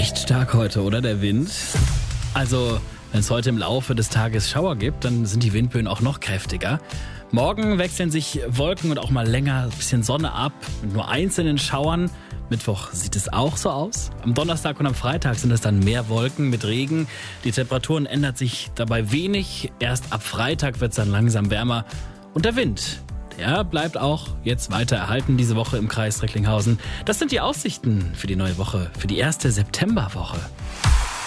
Echt stark heute, oder, der Wind? Also, wenn es heute im Laufe des Tages Schauer gibt, dann sind die Windböen auch noch kräftiger. Morgen wechseln sich Wolken und auch mal länger ein bisschen Sonne ab, mit nur einzelnen Schauern. Mittwoch sieht es auch so aus. Am Donnerstag und am Freitag sind es dann mehr Wolken mit Regen. Die Temperaturen ändert sich dabei wenig. Erst ab Freitag wird es dann langsam wärmer. Und der Wind, der bleibt auch jetzt weiter erhalten diese Woche im Kreis Recklinghausen. Das sind die Aussichten für die neue Woche, für die erste Septemberwoche.